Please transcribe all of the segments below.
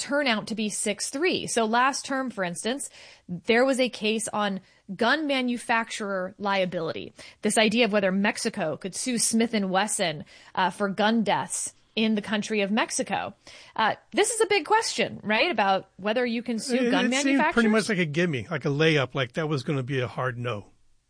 turn out to be 6-3. So last term, for instance, there was a case on gun manufacturer liability. This idea of whether Mexico could sue Smith & Wesson for gun deaths in the country of Mexico. This is a big question, right? About whether you can sue gun manufacturers. It seemed pretty much like a gimme, like a layup, like that was going to be a hard no.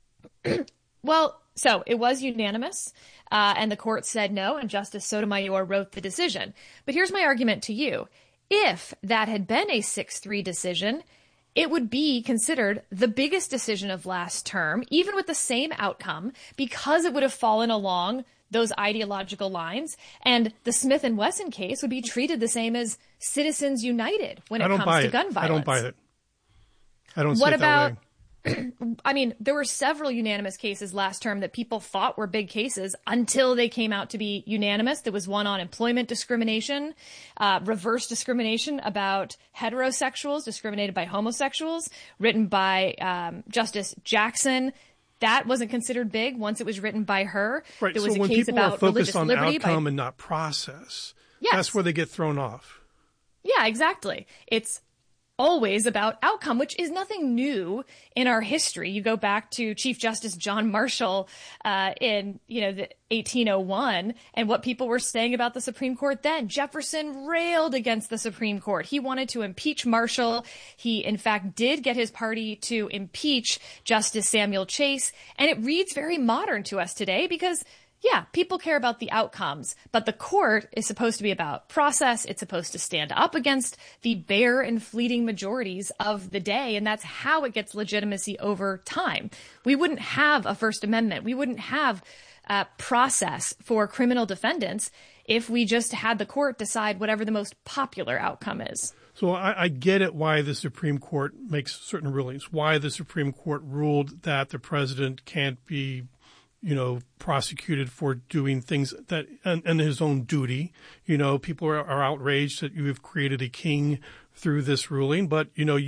Well, so it was unanimous, and the court said no, and Justice Sotomayor wrote the decision. But here's my argument to you. If that had been a 6-3 decision, it would be considered the biggest decision of last term, even with the same outcome, because it would have fallen along those ideological lines. And the Smith & Wesson case would be treated the same as Citizens United when it comes to gun violence. I don't buy it. I don't see it that way. I mean, there were several unanimous cases last term that people thought were big cases until they came out to be unanimous. There was one on employment discrimination, reverse discrimination about heterosexuals discriminated by homosexuals, written by Justice Jackson. That wasn't considered big once it was written by her. Right. There was so a case about religious liberty. When people are focused on outcome and not process, yes, that's where they get thrown off. Yeah, exactly. It's always about outcome, which is nothing new in our history. You go back to Chief Justice John Marshall in the 1801 and what people were saying about the Supreme Court then. Jefferson railed against the Supreme Court. He wanted to impeach Marshall. He, in fact, did get his party to impeach Justice Samuel Chase. And it reads very modern to us today because yeah, people care about the outcomes, but the court is supposed to be about process. It's supposed to stand up against the bare and fleeting majorities of the day, and that's how it gets legitimacy over time. We wouldn't have a First Amendment. We wouldn't have process for criminal defendants if we just had the court decide whatever the most popular outcome is. So I get it why the Supreme Court makes certain rulings, why the Supreme Court ruled that the president can't be prosecuted for doing things that and his own duty. People are outraged that you have created a king through this ruling, but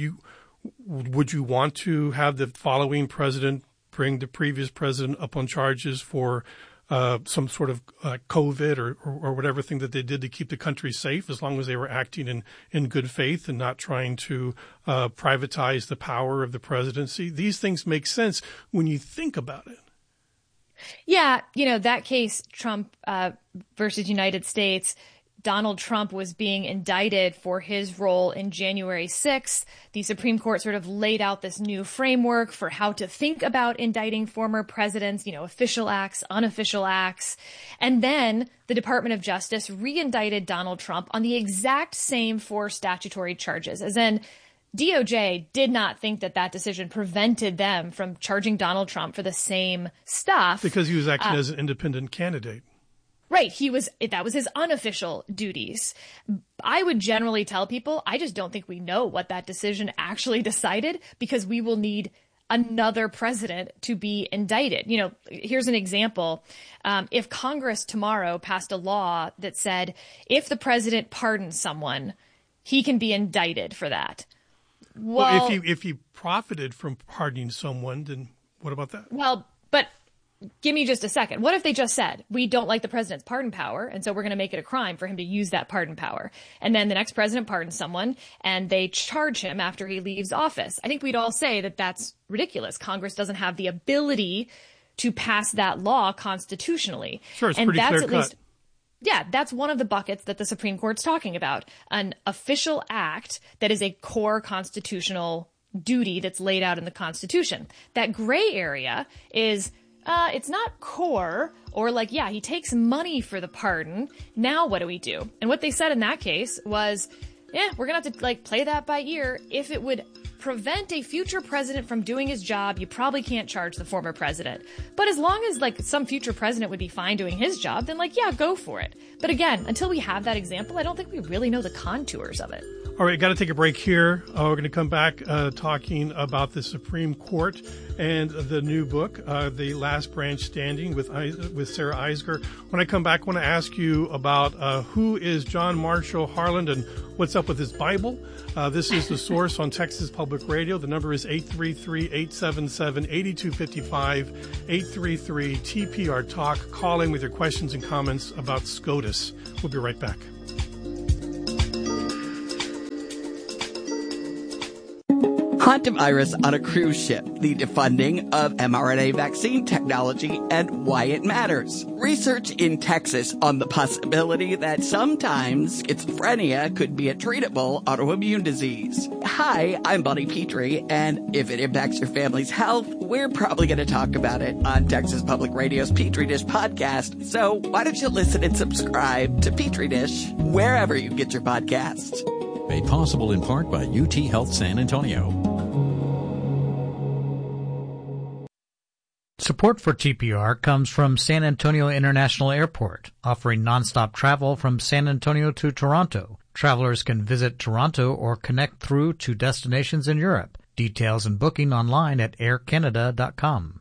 would you want to have the following president bring the previous president up on charges for some sort of COVID or whatever thing that they did to keep the country safe, as long as they were acting in good faith and not trying to privatize the power of the presidency? These things make sense when you think about it. Yeah, that case, Trump versus United States, Donald Trump was being indicted for his role in January 6th. The Supreme Court sort of laid out this new framework for how to think about indicting former presidents, official acts, unofficial acts. And then the Department of Justice re-indicted Donald Trump on the exact same 4 statutory charges, as in DOJ did not think that decision prevented them from charging Donald Trump for the same stuff. Because he was acting as an independent candidate. Right. That was his unofficial duties. I would generally tell people, I just don't think we know what that decision actually decided, because we will need another president to be indicted. Here's an example. If Congress tomorrow passed a law that said if the president pardons someone, he can be indicted for that. Well, if he profited from pardoning someone, then what about that? Well, but give me just a second. What if they just said, we don't like the president's pardon power, and so we're going to make it a crime for him to use that pardon power? And then the next president pardons someone, and they charge him after he leaves office. I think we'd all say that that's ridiculous. Congress doesn't have the ability to pass that law constitutionally. Sure, it's pretty clear cut. Yeah, that's one of the buckets that the Supreme Court's talking about, an official act that is a core constitutional duty that's laid out in the Constitution. That gray area is, it's not core, or he takes money for the pardon. Now what do we do? And what they said in that case was, we're going to have to play that by ear. If it would prevent a future president from doing his job, you probably can't charge the former president. But as long as some future president would be fine doing his job, then go for it. But again, until we have that example, I don't think we really know the contours of it. All right, got to take a break here. We're going to come back talking about the Supreme Court and the new book, The Last Branch Standing, with Sarah Eisger. When I come back, I want to ask you about who is John Marshall Harlan and what's up with his Bible. This is The Source on Texas Public Radio. The number is 833-877-8255, 833-TPR-TALK. Call in with your questions and comments about SCOTUS. We'll be right back. Hantavirus on a cruise ship, the defunding of mRNA vaccine technology, and why it matters. Research in Texas on the possibility that sometimes schizophrenia could be a treatable autoimmune disease. Hi, I'm Bonnie Petrie, and if it impacts your family's health, we're probably going to talk about it on Texas Public Radio's Petri Dish podcast. So why don't you listen and subscribe to Petri Dish wherever you get your podcasts. Made possible in part by UT Health San Antonio. Support for TPR comes from San Antonio International Airport, offering nonstop travel from San Antonio to Toronto. Travelers can visit Toronto or connect through to destinations in Europe. Details and booking online at aircanada.com.